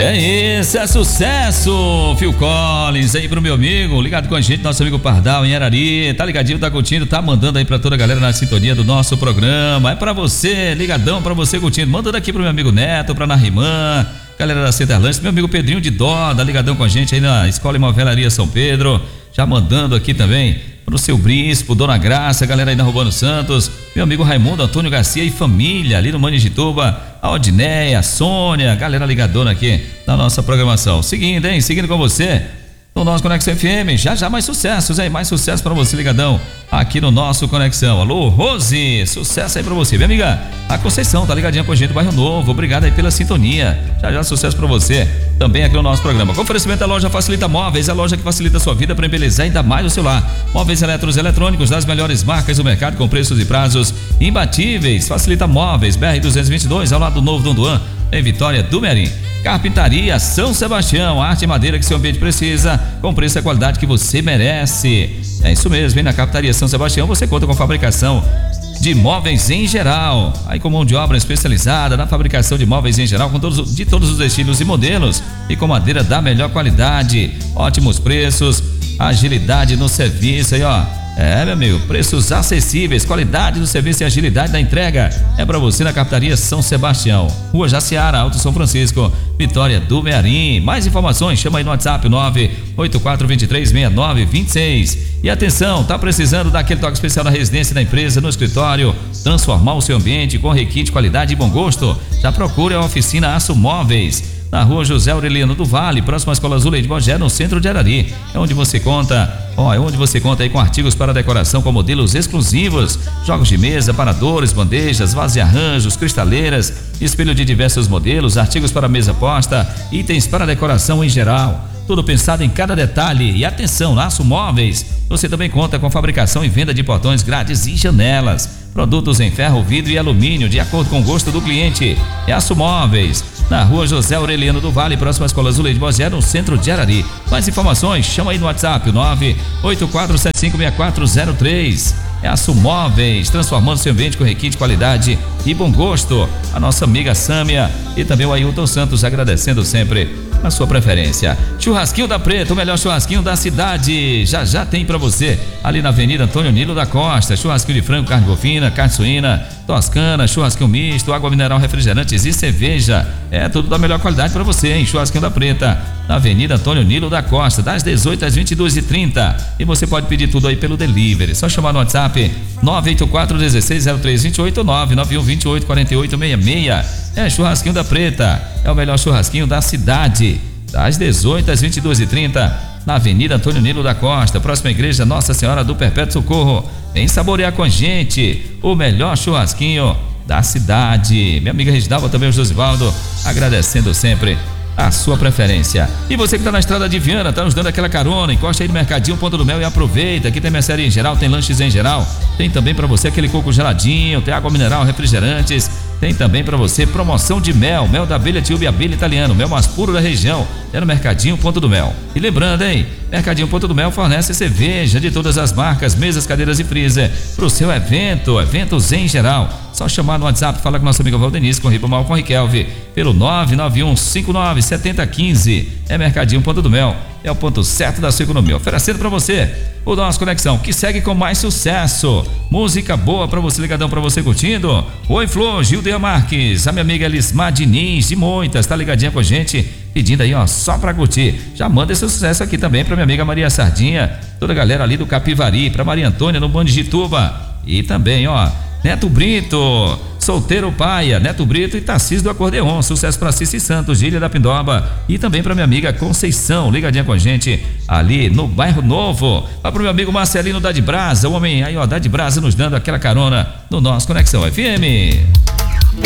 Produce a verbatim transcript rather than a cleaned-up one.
É isso, é sucesso! Phil Collins aí pro meu amigo, ligado com a gente, nosso amigo Pardal em Arari, tá ligadinho, tá curtindo, tá mandando aí pra toda a galera na sintonia do nosso programa. É pra você, ligadão, pra você curtindo, mandando aqui pro meu amigo Neto, pra Narimã, galera da Centerlanche, meu amigo Pedrinho de Dó, tá ligadão com a gente aí na Escola Imobiliaria São Pedro, já mandando aqui também pro seu Brispo, Dona Graça, galera aí na Rubano Santos, meu amigo Raimundo, Antônio Garcia e família ali no Maningituba, a Odineia, a Sônia, galera ligadona aqui na nossa programação. Seguindo, hein? Seguindo com você no nosso Conexão F M, já já mais sucessos, hein? Mais sucesso pra você, ligadão, aqui no nosso Conexão. Alô, Rose, sucesso aí pra você, minha amiga. A Conceição tá ligadinha com a gente do Bairro Novo, obrigado aí pela sintonia. Já já sucesso pra você, também aqui no nosso programa. Com oferecimento da loja Facilita Móveis, a loja que facilita a sua vida para embelezar ainda mais o seu lar. Móveis eletros eletrônicos das melhores marcas do mercado com preços e prazos imbatíveis. Facilita Móveis, B R duzentos e vinte e dois, ao lado do Novo Dondoan, em Vitória do Merim. Carpintaria São Sebastião, arte e madeira que seu ambiente precisa, com preço e qualidade que você merece. É isso mesmo, hein? Na Carpintaria São Sebastião você conta com fabricação de móveis em geral, aí com mão de obra especializada na fabricação de móveis em geral, com todos, de todos os estilos e modelos, e com madeira da melhor qualidade, ótimos preços, agilidade no serviço, aí ó. É, meu amigo, preços acessíveis, qualidade do serviço e agilidade da entrega. É pra você na Carpintaria São Sebastião, Rua Jaciara, Alto São Francisco, Vitória do Mearim. Mais informações, chama aí no WhatsApp nove oito quatro dois três seis nove dois seis. E atenção, tá precisando daquele toque especial na residência da empresa, no escritório, transformar o seu ambiente com requinte, qualidade e bom gosto? Já procure a oficina Aço Móveis, na Rua José Aureliano do Vale, próximo à Escola Azul de Bogé, no centro de Arari. É onde você conta, ó, é onde você conta aí com artigos para decoração com modelos exclusivos, jogos de mesa, paradores, bandejas, vasos e arranjos, cristaleiras, espelho de diversos modelos, artigos para mesa posta, itens para decoração em geral. Tudo pensado em cada detalhe. E atenção, na Aço Móveis, você também conta com fabricação e venda de portões, grades e janelas. Produtos em ferro, vidro e alumínio, de acordo com o gosto do cliente. É Aço Móveis, na Rua José Aureliano do Vale, próximo à Escola Azul de Bogé, no centro de Arari. Mais informações, chama aí no WhatsApp, nove oito quatro sete cinco seis quatro zero três. É Aço Móveis, transformando seu ambiente com requinte, qualidade e bom gosto. A nossa amiga Sâmia e também o Ailton Santos agradecendo sempre a sua preferência. Churrasquinho da Preta, o melhor churrasquinho da cidade. Já já tem pra você ali na Avenida Antônio Nilo da Costa. Churrasquinho de frango, carne bovina, carne suína, toscana, churrasquinho misto, água mineral, refrigerantes e cerveja. É tudo da melhor qualidade pra você, hein? Churrasquinho da Preta, na Avenida Antônio Nilo da Costa, das dezoito às vinte e duas e trinta. E você pode pedir tudo aí pelo delivery. Só chamar no WhatsApp nove oito quatro um seis zero três dois oito nove nove um dois oito quatro oito seis seis. É Churrasquinho da Preta, é o melhor churrasquinho da cidade. Das dezoito às vinte e duas e trinta, na Avenida Antônio Nilo da Costa, próxima à Igreja Nossa Senhora do Perpétuo Socorro. Vem saborear com a gente o melhor churrasquinho da cidade. Minha amiga Reginalva, também o Josivaldo, agradecendo sempre a sua preferência. E você que está na estrada de Viana, tá nos dando aquela carona, encosta aí no Mercadinho Ponta do Mel e aproveita. Aqui tem mercearia em geral, tem lanches em geral, tem também para você aquele coco geladinho, tem água mineral, refrigerantes. Tem também para você promoção de mel, mel da abelha Tilbe, abelha italiano, mel mais puro da região. É no Mercadinho Ponta do Mel. E lembrando, hein, Mercadinho Ponta do Mel fornece cerveja de todas as marcas, mesas, cadeiras e freezer pro seu evento, eventos em geral. Só chamar no WhatsApp, fala com nossa amiga Valdenice, com Ribamar, com Riquelve, pelo nove nove um cinco nove sete zero um cinco. É Mercadinho Ponta do Mel, é o ponto certo da sua economia. Oferecendo para você o nosso Conexão, que segue com mais sucesso. Música boa para você, ligadão, para você curtindo. Oi, Flor, Gildeia Marques, a minha amiga Elismar Diniz, de Muitas, tá ligadinha com a gente, pedindo aí, ó, só pra curtir. Já manda esse sucesso aqui também pra minha amiga Maria Sardinha, toda a galera ali do Capivari, pra Maria Antônia no Maningituba. E também, ó, Neto Brito, Solteiro Paia, Neto Brito e Tarcísio do Acordeon. Sucesso pra Cici Santos, Gília da Pindoba. E também pra minha amiga Conceição, ligadinha com a gente ali no Bairro Novo. Lá pro meu amigo Marcelino da de Brasa, o homem aí, ó, da de Brasa, nos dando aquela carona no nosso Conexão F M.